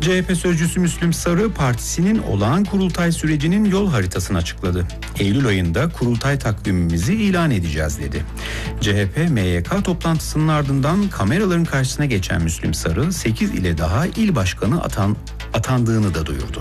CHP sözcüsü Müslüm Sarı, partisinin olağan kurultay sürecinin yol haritasını açıkladı. Eylül ayında kurultay takvimimizi ilan edeceğiz dedi. CHP MYK toplantısının ardından kameraların karşısına geçen Müslüm Sarı, 8 ile daha il başkanı atandığını da duyurdu.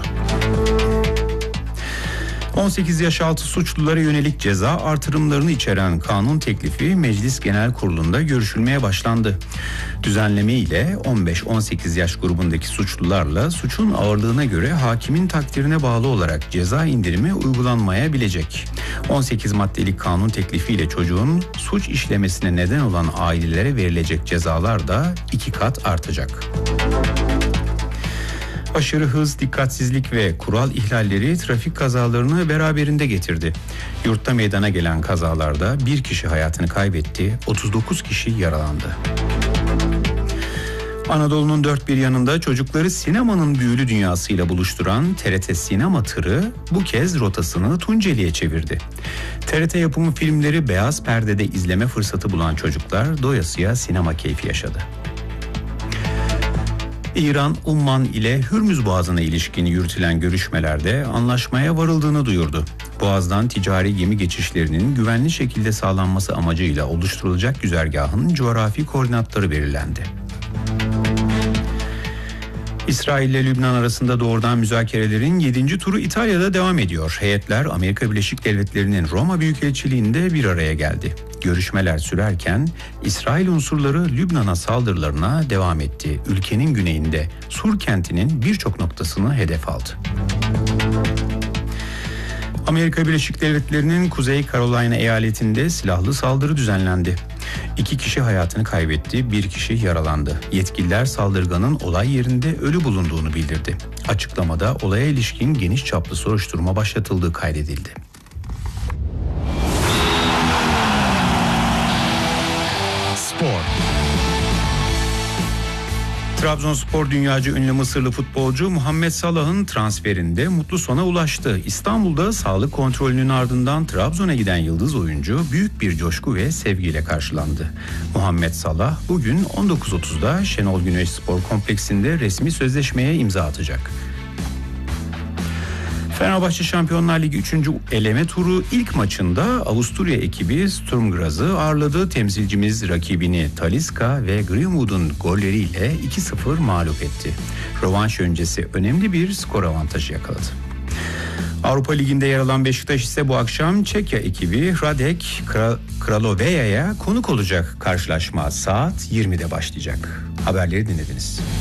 18 yaş altı suçlulara yönelik ceza artırımlarını içeren kanun teklifi Meclis Genel Kurulu'nda görüşülmeye başlandı. Düzenleme ile 15-18 yaş grubundaki suçlularla suçun ağırlığına göre hakimin takdirine bağlı olarak ceza indirimi uygulanmayabilecek. 18 maddelik kanun teklifiyle çocuğun suç işlemesine neden olan ailelere verilecek cezalar da 2 kat artacak. Aşırı hız, dikkatsizlik ve kural ihlalleri trafik kazalarını beraberinde getirdi. Yurtta meydana gelen kazalarda 1 kişi hayatını kaybetti, 39 kişi yaralandı. Anadolu'nun dört bir yanında çocukları sinemanın büyülü dünyasıyla buluşturan TRT Sinema Tırı bu kez rotasını Tunceli'ye çevirdi. TRT yapımı filmleri beyaz perdede izleme fırsatı bulan çocuklar doyasıya sinema keyfi yaşadı. İran, Umman ile Hürmüz Boğazı'na ilişkin yürütülen görüşmelerde anlaşmaya varıldığını duyurdu. Boğaz'dan ticari gemi geçişlerinin güvenli şekilde sağlanması amacıyla oluşturulacak güzergahın coğrafi koordinatları belirlendi. İsrail ile Lübnan arasında doğrudan müzakerelerin 7. turu İtalya'da devam ediyor. Heyetler Amerika Birleşik Devletleri'nin Roma Büyükelçiliği'nde bir araya geldi. Görüşmeler sürerken İsrail unsurları Lübnan'a saldırılarına devam etti. Ülkenin güneyinde Sur kentinin birçok noktasını hedef aldı. Amerika Birleşik Devletleri'nin Kuzey Carolina eyaletinde silahlı saldırı düzenlendi. 2 kişi hayatını kaybetti, 1 kişi yaralandı. Yetkililer saldırganın olay yerinde ölü bulunduğunu bildirdi. Açıklamada olaya ilişkin geniş çaplı soruşturma başlatıldığı kaydedildi. Spor. Trabzonspor dünyaca ünlü Mısırlı futbolcu Muhammed Salah'ın transferinde mutlu sona ulaştı. İstanbul'da sağlık kontrolünün ardından Trabzon'a giden yıldız oyuncu büyük bir coşku ve sevgiyle karşılandı. Muhammed Salah bugün 19.30'da Şenol Güneş Spor Kompleksinde resmi sözleşmeye imza atacak. Fenerbahçe Şampiyonlar Ligi 3. eleme turu ilk maçında Avusturya ekibi Sturm Graz'ı ağırladı. Temsilcimiz rakibini Talisca ve Greenwood'un golleriyle 2-0 mağlup etti. Rövanş öncesi önemli bir skor avantajı yakaladı. Avrupa Ligi'nde yer alan Beşiktaş ise bu akşam Çekya ekibi Hradec Kraloveja'ya konuk olacak. Karşılaşma saat 20'de başlayacak. Haberleri dinlediniz.